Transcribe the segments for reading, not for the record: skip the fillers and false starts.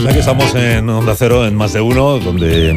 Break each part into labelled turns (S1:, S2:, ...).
S1: verdad que estamos en Onda Cero, en Más de Uno, donde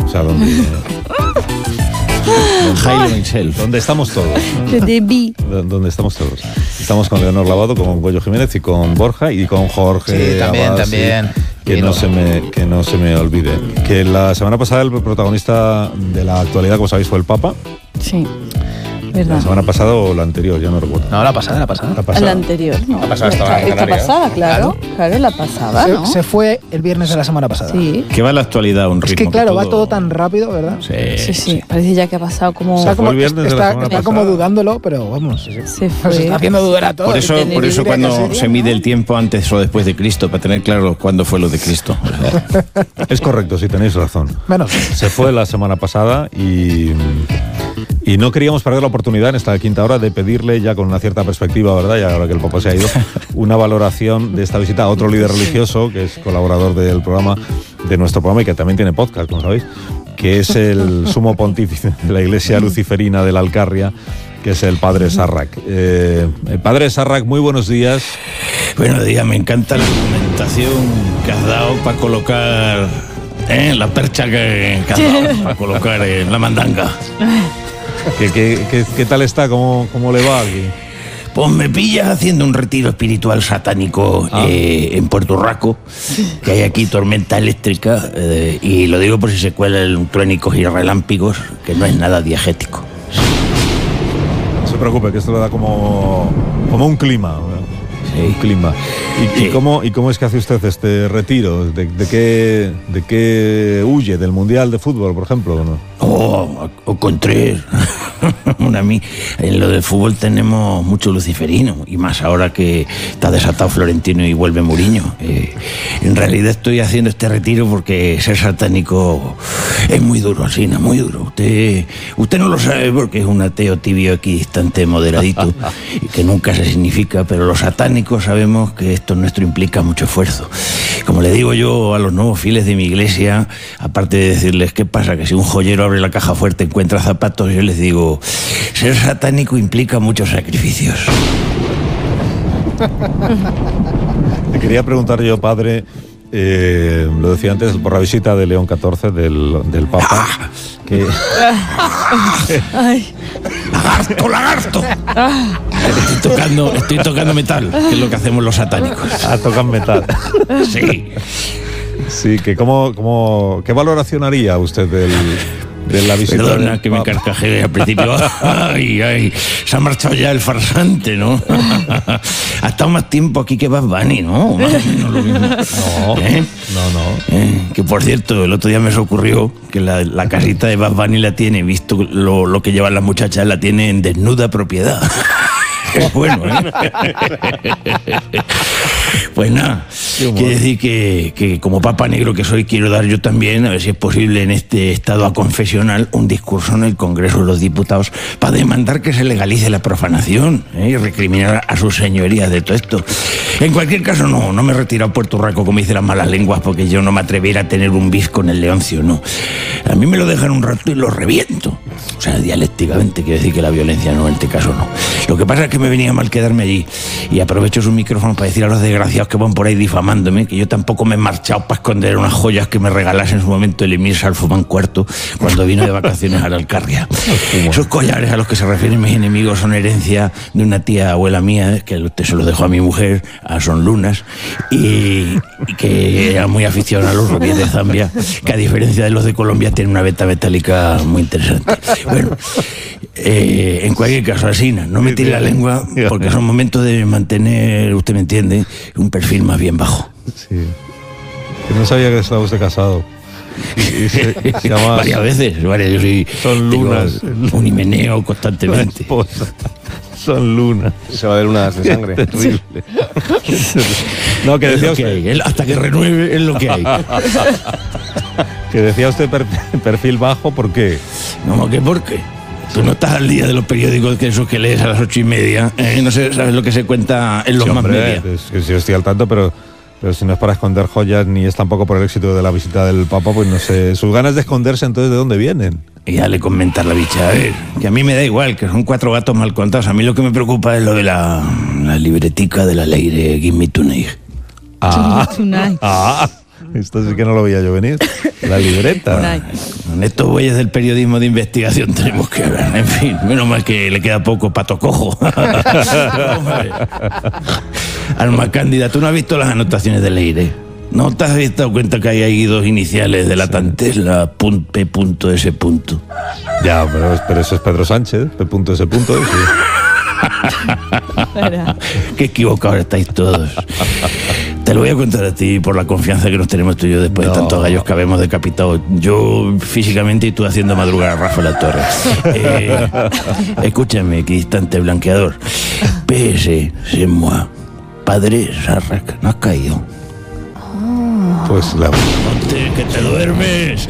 S1: donde estamos todos. Donde estamos todos. Estamos con Leonor Lavado, con Goyo Jiménez y con Borja y con Jorge.
S2: Sí, también.
S1: Que no se me olvide. Que la semana pasada el protagonista de la actualidad, como sabéis, fue el Papa.
S3: Sí. ¿Verdad?
S1: La semana pasada o la anterior, ya no recuerdo.
S2: No, la pasada.
S3: La anterior, ¿no?
S2: La pasada estaba en Canarias.
S3: Esta pasada, claro, la pasada, ¿no?
S4: Se fue el viernes de la semana pasada.
S3: Sí.
S5: Que va la actualidad a un ritmo.
S4: Es que claro, va todo tan rápido, ¿verdad?
S3: Sí. Parece ya que ha pasado como...
S4: O sea, como
S1: el viernes de la semana
S4: está como dudándolo, pero vamos.
S3: Se fue.
S4: Nos está haciendo dudar a todos.
S5: Por eso cuando se mide el tiempo antes o después de Cristo, para tener claro cuándo fue lo de Cristo.
S1: Es correcto, sí, tenéis razón.
S4: Bueno,
S1: se fue la semana pasada y no queríamos perder la oportunidad en esta quinta hora de pedirle, ya con una cierta perspectiva, ¿verdad? Ya ahora que el Papa se ha ido, una valoración de esta visita a otro líder religioso, que es colaborador del programa, de nuestro programa, y que también tiene podcast, como sabéis, que es el sumo pontífice de la Iglesia Luciferina de la Alcarria, que es el Padre Sarrac. El Padre Sarrac, muy buenos días.
S5: Buenos días, me encanta la argumentación que has dado para colocar la percha que has dado, para colocar en la mandanga.
S1: ¿Qué tal está? ¿Cómo le va aquí?
S5: Pues me pillas haciendo un retiro espiritual satánico en Puerto Rico, que hay aquí tormenta eléctrica, y lo digo por si se cuelan truénicos y relámpagos, que no es nada diegético.
S1: No se preocupe, que esto le da como un clima.
S5: Sí.
S1: Un clima. ¿Y cómo es que hace usted este retiro? ¿De qué huye? ¿Del Mundial de Fútbol, por ejemplo? ¿No?
S5: O con tres. En lo del fútbol tenemos mucho luciferino, y más ahora que está desatado Florentino y vuelve Mourinho. En realidad estoy haciendo este retiro porque ser satánico es muy duro, Alsina, muy duro. Usted no lo sabe porque es un ateo tibio, equidistante, moderadito, y que nunca se significa, pero los satánicos sabemos que esto nuestro implica mucho esfuerzo. Como le digo yo a los nuevos fieles de mi iglesia, aparte de decirles qué pasa, que si un joyero abre la caja fuerte encuentra zapatos, yo les digo, ser satánico implica muchos sacrificios.
S1: Te quería preguntar yo, padre, lo decía antes, por la visita de León XIV, del Papa, que...
S3: Ay.
S5: ¡Lagarto! Estoy tocando metal, que es lo que hacemos los satánicos.
S1: Tocan metal.
S5: Sí.
S1: Sí, que ¿qué valoración haría usted de la visita?
S5: Perdona que me carcajee al principio. Ay, se ha marchado ya el farsante, ¿no? Ha estado más tiempo aquí que Bad Bunny, ¿no? Más o menos lo mismo.
S1: No.
S5: Que por cierto, el otro día me se ocurrió que la casita de Bad Bunny la tiene, visto lo que llevan las muchachas, la tiene en desnuda propiedad. Es bueno, Pues nada, quiere decir que como Papa Negro que soy, quiero dar yo también, a ver si es posible en este estado aconfesional, un discurso en el Congreso de los Diputados para demandar que se legalice la profanación y recriminar a sus señorías de todo esto. En cualquier caso, no me he retirado a Puerto Rico como dicen las malas lenguas, porque yo no me atreviera a tener un bis con el Leoncio, no. A mí me lo dejan un rato y lo reviento. O sea, dialécticamente, quiere decir que la violencia no, en este caso no. Lo que pasa es que me venía mal quedarme allí, y aprovecho su micrófono para decir a los desgraciados que van por ahí difamándome que yo tampoco me he marchado para esconder unas joyas que me regalase en su momento el emir Salfumán IV cuando vino de vacaciones a la Alcarria. Esos collares a los que se refieren mis enemigos son herencia de una tía abuela mía, que usted se los dejó a mi mujer, a Son Lunas, y que era muy aficionada a los rubíes de Zambia, que a diferencia de los de Colombia tiene una veta metálica muy interesante. Bueno, en cualquier caso, Alsina, no me tire la lengua, porque son momentos de mantener, usted me entiende, un perfil más bien bajo.
S1: Sí. Que no sabía que estaba usted casado. Y se llama...
S5: Varias veces, yo soy...
S1: Son lunas.
S5: Un himeneo constantemente.
S1: Son lunas.
S2: Se va de lunas de sangre.
S1: Terrible. No, que decía
S5: usted... hasta que renueve es lo que hay.
S1: Que decía usted perfil bajo, ¿por qué?
S5: No, ¿qué por qué? Tú no estás al día de los periódicos que esos que lees a las 8:30. No sé, sabes lo que se cuenta en los más media.
S1: Es que sí estoy al tanto, pero si no es para esconder joyas ni es tampoco por el éxito de la visita del Papa, pues no sé. Sus ganas de esconderse, entonces, ¿de dónde vienen?
S5: Y dale comentar la bicha, a ver, que a mí me da igual, que son 4 gatos mal contados. A mí lo que me preocupa es lo de la libretica de la ley de Give Me Tonight.
S1: Esto sí que no lo veía yo venir. La libreta.
S3: Ay.
S5: Con estos bueyes del periodismo de investigación tenemos que hablar. En fin, menos mal que le queda poco pato cojo. Alma Cándida, ¿tú no has visto las anotaciones de Leire? ¿No te has dado cuenta que hay ahí dos iniciales de la tantela, P.S.
S1: Ya, pero eso es Pedro Sánchez, P.S. Sí.
S3: Espera.
S5: Qué equivocados estáis todos. Te lo voy a contar a ti por la confianza que nos tenemos tú y yo después de tantos gallos que habemos decapitado. Yo físicamente y tú haciendo madrugar a Rafa La Torre. Escúchame, equidistante blanqueador. PS, c'est moi. Padre Sarrac, no has caído.
S1: Pues la...
S5: Ponte, que te duermes.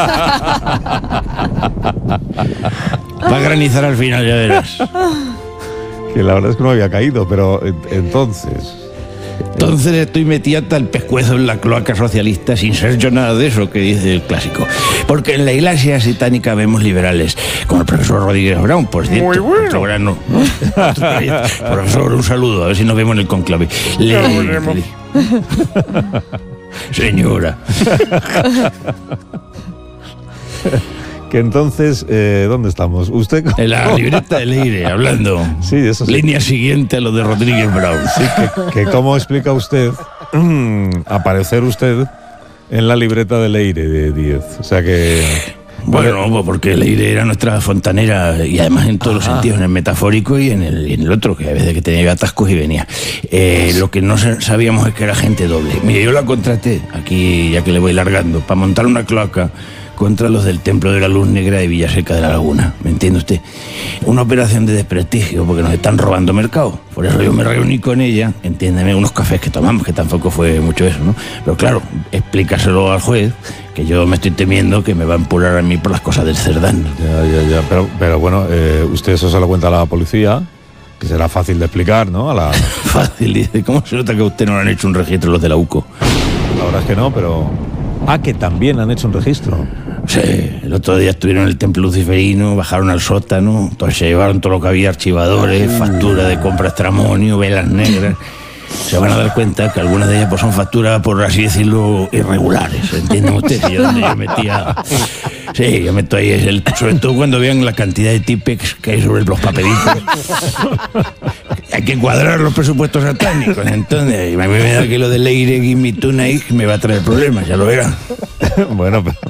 S5: Va a granizar al final, ya verás.
S1: Que la verdad es que no había caído, pero entonces...
S5: Entonces estoy metida hasta el pescuezo en la cloaca socialista sin ser yo nada de eso que dice el clásico. Porque en la iglesia satánica vemos liberales, como el profesor Rodríguez Brown, por cierto. Muy bueno. Otro grano. Profesor, un saludo, a ver si nos vemos en el conclave. Señora.
S1: Que entonces, ¿dónde estamos? ¿Usted?
S5: En la libreta de Leire, hablando.
S1: Sí, eso sí.
S5: Línea siguiente a lo de Rodríguez Brown.
S1: Sí, que ¿cómo explica usted aparecer usted en la libreta de Leire de 10? O sea que...
S5: Bueno, porque Leire era nuestra fontanera y además en todos los sentidos, en el metafórico y en el otro, que a veces que tenía atascos y venía. Lo que no sabíamos es que era gente doble. Mire, yo la contraté, aquí ya que le voy largando, para montar una cloaca contra los del Templo de la Luz Negra de Villaseca de la Laguna. ¿Me entiende usted? Una operación de desprestigio porque nos están robando mercado. Por eso yo me reuní con ella, entiéndeme, unos cafés que tomamos, que tampoco fue mucho eso, ¿no? Pero claro, explícaselo al juez, que yo me estoy temiendo que me va a empurar a mí por las cosas del Cerdán.
S1: Ya. Pero bueno, usted eso se lo cuenta a la policía, que será fácil de explicar, ¿no?
S5: Fácil, dice. ¿Cómo se nota que a usted no le han hecho un registro los de la UCO?
S1: La verdad es que no, pero... Ah, que también han hecho un registro.
S5: Sí, el otro día estuvieron en el templo luciferino, bajaron al sótano, entonces se llevaron todo lo que había, archivadores, factura de compra extramonio, velas negras. Se van a dar cuenta que algunas de ellas pues, son facturas, por así decirlo, irregulares. ¿Entienden ustedes? Yo metía... Sí, yo meto ahí, sobre todo cuando vean la cantidad de tipex que hay sobre los papelitos. Hay que cuadrar los presupuestos satánicos. Entonces, a mí me da que lo de Leire Give Me Tonight me va a traer problemas, ya lo verán.
S1: Bueno, pero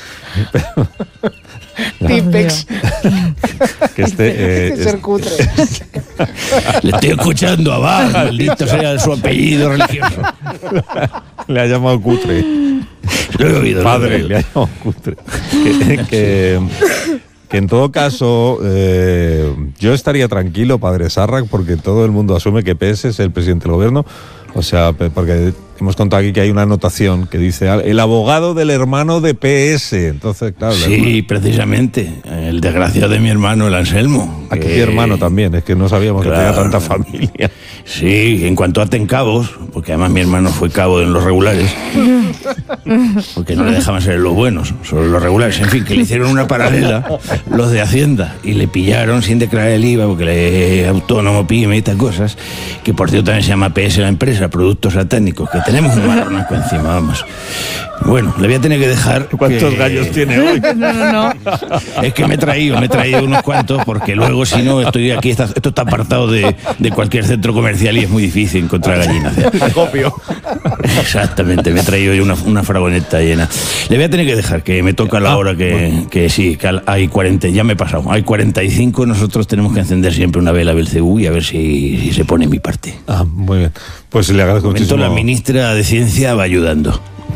S4: Tipex.
S1: que
S4: ser cutre.
S5: Le estoy escuchando a Bar, maldito sea su apellido religioso.
S1: Le ha llamado cutre.
S5: Lo he oído.
S1: Padre, le ha llamado cutre. Que en todo caso, yo estaría tranquilo, padre Sarrac, porque todo el mundo asume que PS es el presidente del gobierno. O sea, porque hemos contado aquí que hay una anotación que dice el abogado del hermano de PS. Entonces, claro.
S5: Sí, precisamente. El desgraciado de mi hermano, el Anselmo.
S1: Aquí mi hermano también, es que no sabíamos que tenía tanta familia.
S5: Sí, en cuanto aten cabos, porque además mi hermano fue cabo en los regulares, porque no le dejaban ser los buenos, solo los regulares. En fin, que le hicieron una paralela los de Hacienda y le pillaron sin declarar el IVA, porque le autónomo, pyme y estas cosas, que por cierto también se llama PS la empresa, Productos Satánicos, que tenemos un marronaco encima, vamos. Bueno, le voy a tener que dejar.
S1: ¿Cuántos gallos tiene hoy?
S3: No.
S5: Es que me he traído unos cuantos, porque luego si no estoy aquí, esto está apartado de cualquier centro comercial y es muy difícil encontrar gallinas.
S1: Copio.
S5: Exactamente, me he traído yo una fragoneta llena. Le voy a tener que dejar, que me toca la hora que sí, que hay 40, ya me he pasado, hay 45, nosotros tenemos que encender siempre una vela Belcebú y a ver si se pone en mi parte.
S1: Ah, muy bien. Pues le agradezco muchísimo.
S5: La ministra de Ciencia va ayudando.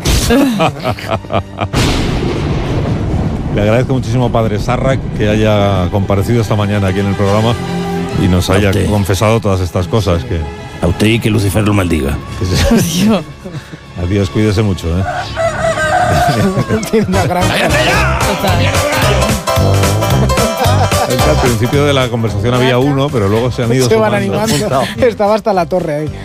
S1: Le agradezco muchísimo, padre Sarrac, que haya comparecido esta mañana aquí en el programa y nos haya confesado todas estas cosas.
S5: A usted y que Lucifer lo maldiga.
S3: Adiós.
S1: Adiós, cuídese mucho.
S4: Tiene una gran...
S1: Es que al principio de la conversación había uno, pero luego se han ido.
S4: Se van animando. Estaba hasta la torre ahí.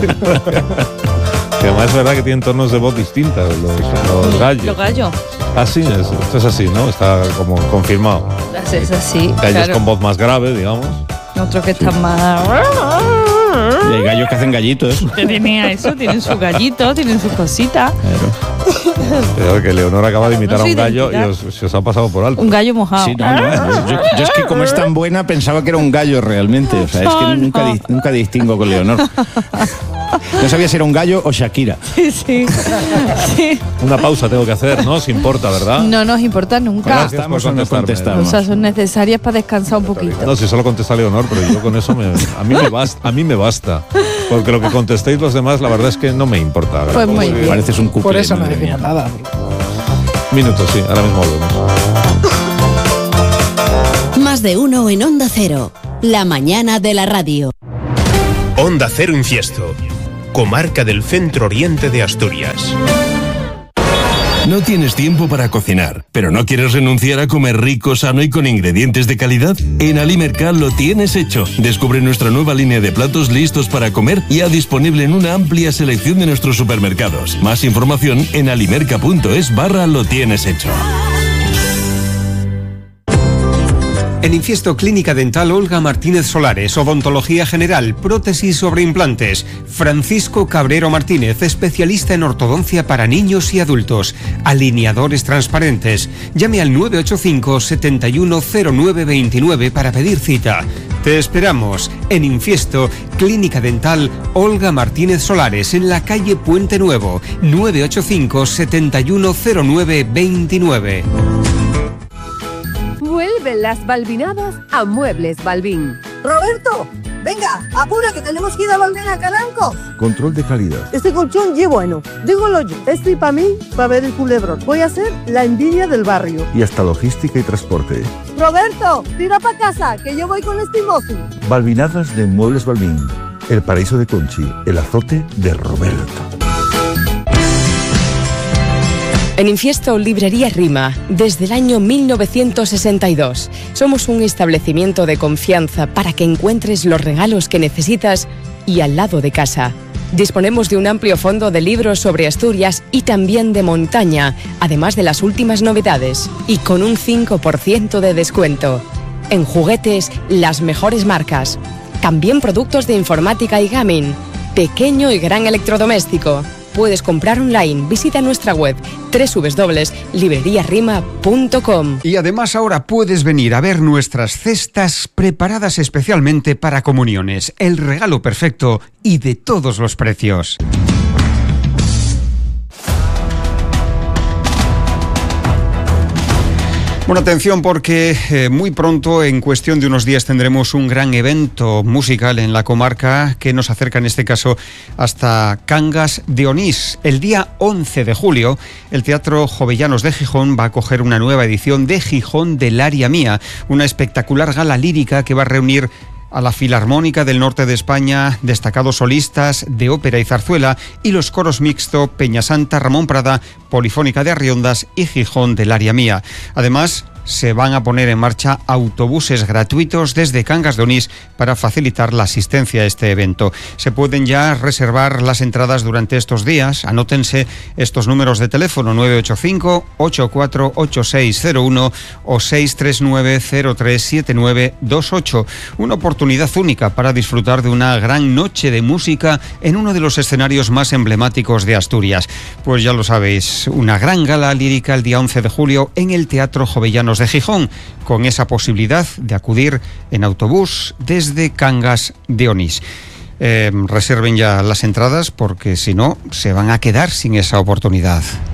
S1: Que además es verdad que tienen tonos de voz distintas los gallos.
S3: Los gallos.
S1: Ah, sí, esto es así, ¿no? Está como confirmado.
S3: Es así.
S1: Gallos
S3: claro.
S1: con voz más grave, digamos.
S3: Otros que están más...
S5: Y hay gallos que hacen gallitos.
S3: Tenía eso, tienen su gallito, tienen sus cositas.
S5: Claro.
S1: Pero que Leonor acaba de imitar
S3: No
S1: a
S3: sé
S1: un gallo y
S3: identificar.
S1: se os ha pasado por alto.
S3: Un gallo mojado.
S5: Sí, no. Yo es que como es tan buena pensaba que era un gallo realmente. O sea, es que nunca distingo con Leonor. No sabía si era un gallo o Shakira.
S3: Sí, sí. Sí.
S1: Una pausa tengo que hacer, ¿no? Si importa, ¿verdad?
S3: No nos importa nunca.
S1: Gracias por
S5: ¿Estamos o no
S1: contestarme.
S5: contestamos?
S3: O sea, son necesarias para descansar un poquito.
S1: No, si solo contesta Leonor, pero yo con eso a mí me basta. Porque lo que contestéis los demás, la verdad es que no me importa.
S3: Pues muy bien.
S5: Pareces un cuplé,
S4: Por eso no
S5: madre
S4: decimos
S5: mía.
S4: nada.
S1: Minutos, sí, ahora mismo volvemos.
S6: Más de uno en Onda Cero. La mañana de la radio.
S7: Onda Cero Infiesto, comarca del Centro Oriente de Asturias.
S8: ¿No tienes tiempo para cocinar, pero no quieres renunciar a comer rico, sano y con ingredientes de calidad? En Alimercal lo tienes hecho. Descubre nuestra nueva línea de platos listos para comer, ya disponible en una amplia selección de nuestros supermercados. Más información en alimerca.es/lo tienes hecho.
S9: En Infiesto, Clínica Dental Olga Martínez Solares, Odontología General, Prótesis sobre implantes. Francisco Cabrero Martínez, especialista en ortodoncia para niños y adultos. Alineadores transparentes. Llame al 985 710929 para pedir cita. Te esperamos en Infiesto, Clínica Dental Olga Martínez Solares, en la calle Puente Nuevo, 985 710929.
S10: Vuelven las balbinadas a Muebles Balbín.
S11: Roberto, venga, apura que tenemos que ir a volver a Calanco.
S12: Control de calidad.
S11: Este colchón ye bueno, dígolo yo. Este para mí, para ver el culebrón. Voy a ser la envidia del barrio.
S12: Y hasta logística y transporte.
S11: Roberto, tira para casa, que yo voy con este mozo.
S12: Balbinadas de Muebles Balbín. El paraíso de Conchi, el azote de Roberto.
S13: En Infiesto, Librería Rima, desde el año 1962. Somos un establecimiento de confianza para que encuentres los regalos que necesitas y al lado de casa. Disponemos de un amplio fondo de libros sobre Asturias y también de montaña, además de las últimas novedades, y con un 5% de descuento. En juguetes, las mejores marcas. También productos de informática y gaming. Pequeño y gran electrodoméstico. Puedes comprar online. Visita nuestra web www.libreriarima.com.
S9: Y además ahora puedes venir a ver nuestras cestas preparadas especialmente para comuniones. El regalo perfecto y de todos los precios. Bueno, atención porque muy pronto, en cuestión de unos días, tendremos un gran evento musical en la comarca que nos acerca en este caso hasta Cangas de Onís. El día 11 de julio, el Teatro Jovellanos de Gijón va a acoger una nueva edición de Gijón del Área Mía, una espectacular gala lírica que va a reunir a la Filarmónica del Norte de España, destacados solistas de ópera y zarzuela y los coros mixto Peñasanta, Ramón Prada, Polifónica de Arriondas y Gijón del Área Mía. Además, se van a poner en marcha autobuses gratuitos desde Cangas de Onís para facilitar la asistencia a este evento. Se pueden ya reservar las entradas durante estos días. Anótense estos números de teléfono: 985-848601 o 639-037928. Una oportunidad única para disfrutar de una gran noche de música en uno de los escenarios más emblemáticos de Asturias. Pues ya lo sabéis, una gran gala lírica el día 11 de julio en el Teatro Jovellanos de Gijón, con esa posibilidad de acudir en autobús desde Cangas de Onís. Reserven ya las entradas porque si no se van a quedar sin esa oportunidad.